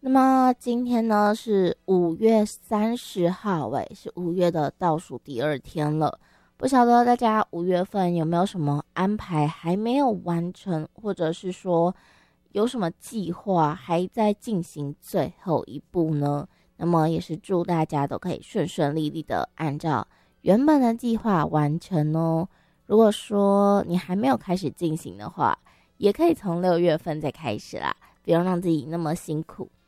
那么今天呢是5月30号，是5月的倒数第二天了。不晓得大家5月份有没有什么安排还没有完成，或者是说有什么计划还在进行最后一步呢？那么也是祝大家都可以顺顺利利的按照原本的计划完成哦。如果说你还没有开始进行的话，也可以从6月份再开始啦，不用让自己那么辛苦。